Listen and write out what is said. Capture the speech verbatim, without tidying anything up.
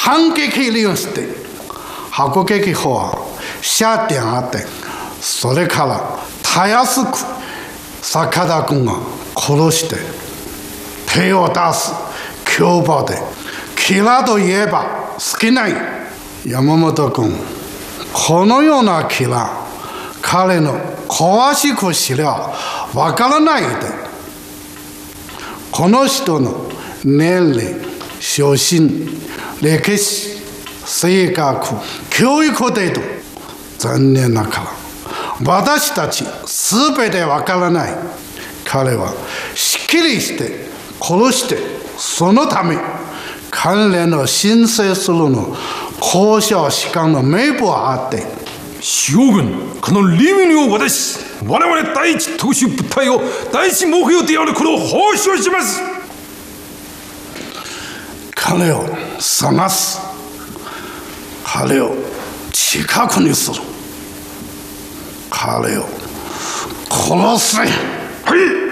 反撃利用して迫撃砲は射点あって、それからたやすく坂田君が殺して手を出す凶暴で、キラーといえば好きない山本君、このようなキラー、彼の詳しく知りゃわからないで、この人の年齢、出身、歴史、性格、教育程度、残念ながら私たちすべてわからない。彼はしっきりして殺して、そのため関連の申請するの交渉士官の名簿があって、 将軍、このリミニを渡し、我々第一特殊部隊を第一目標であることを報奨します。 彼を探す。彼を近くにする。彼を殺せ。 はい。